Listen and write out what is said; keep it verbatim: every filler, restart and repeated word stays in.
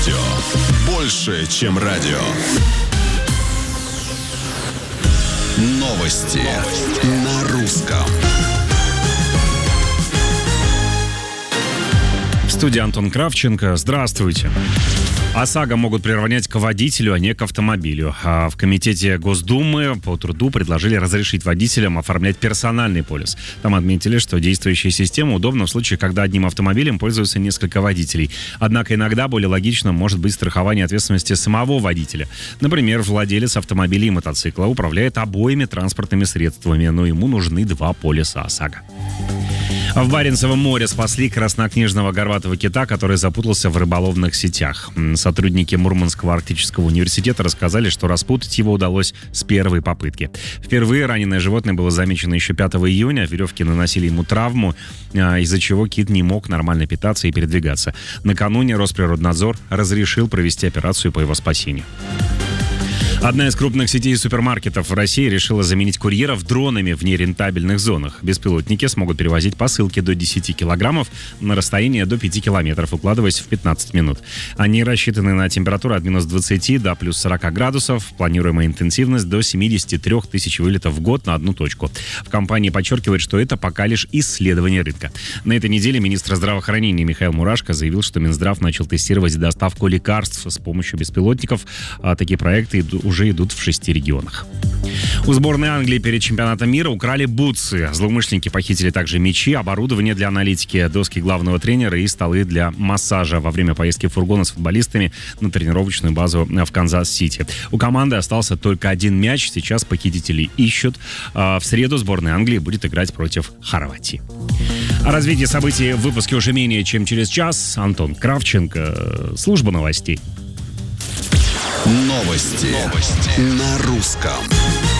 Больше, чем радио. Новости, Новости. На русском. В студии Антон Кравченко. Здравствуйте. ОСАГО могут приравнять к водителю, а не к автомобилю. А в Комитете Госдумы по труду предложили разрешить водителям оформлять персональный полис. Там отметили, что действующая система удобна в случае, когда одним автомобилем пользуются несколько водителей. Однако иногда более логично может быть страхование ответственности самого водителя. Например, владелец автомобиля и мотоцикла управляет обоими транспортными средствами, но ему нужны два полиса ОСАГО. В Баренцевом море спасли краснокнижного горбатого кита, который запутался в рыболовных сетях. Сотрудники Мурманского арктического университета рассказали, что распутать его удалось с первой попытки. Впервые раненое животное было замечено еще пятого июня. Веревки наносили ему травму, из-за чего кит не мог нормально питаться и передвигаться. Накануне Росприроднадзор разрешил провести операцию по его спасению. Одна из крупных сетей супермаркетов в России решила заменить курьеров дронами в нерентабельных зонах. Беспилотники смогут перевозить посылки до десяти килограммов на расстояние до пяти километров, укладываясь в пятнадцать минут. Они рассчитаны на температуру от минус двадцати до плюс сорока градусов, планируемая интенсивность до семидесяти трёх тысяч вылетов в год на одну точку. В компании подчеркивают, что это пока лишь исследование рынка. На этой неделе министр здравоохранения Михаил Мурашко заявил, что Минздрав начал тестировать доставку лекарств с помощью беспилотников. А такие проекты уже идут в шести регионах. У сборной Англии перед чемпионатом мира украли бутсы. Злоумышленники похитили также мячи, оборудование для аналитики, доски главного тренера и столы для массажа во время поездки фургона с футболистами на тренировочную базу в Канзас-Сити. У команды остался только один мяч. Сейчас похитители ищут. В среду сборная Англии будет играть против Хорватии. О развитии событий в выпуске уже менее чем через час. Антон Кравченко, служба новостей. Новости, Новости. На русском.